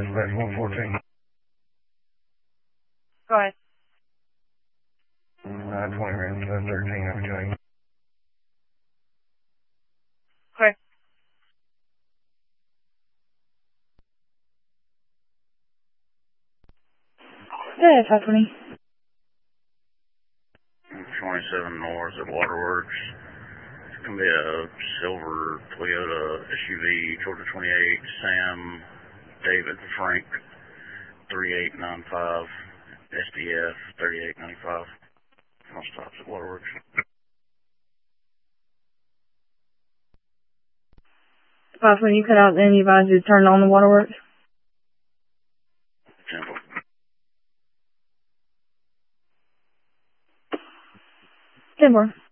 dispatch 114. Go ahead. 20 rooms, 13, I'm doing. Okay. Yeah, talk to me. 27 North at Waterworks. It's going to be a silver Toyota SUV, Georgia 28, Sam, David, Frank, 3895, SDF, 3895. All stops at Waterworks. When you cut out, then you advise you to turn on the waterworks? Temple. Timber.